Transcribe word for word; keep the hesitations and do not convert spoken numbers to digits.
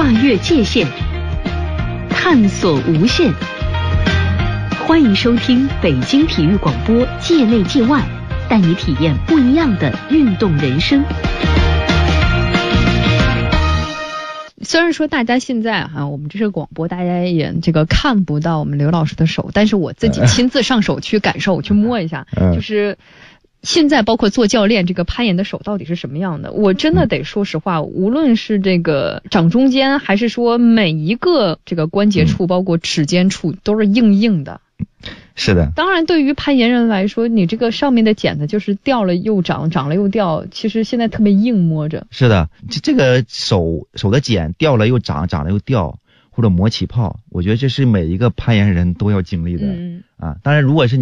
跨越界限，探索无限。欢迎收听北京体育广播界内界外，带你体验不一样的运动人生。 虽然说大家现在哈、啊，我们这是广播，大家也这个看不到我们刘老师的手，但是我自己亲自上手去感受，去摸一下，就是现在包括做教练，这个攀岩的手到底是什么样的？我真的得说实话，无论是这个掌中间，还是说每一个这个关节处，包括指尖处，都是硬硬的。 是的， 当然对于攀岩人来说，你这个上面的茧子就是掉了又长，长了又掉，其实现在特别硬摸着。 是的，这这个手手的茧掉了又长，长了又掉，或者磨起泡，我觉得这是每一个攀岩人都要经历的、嗯、啊。当然如果是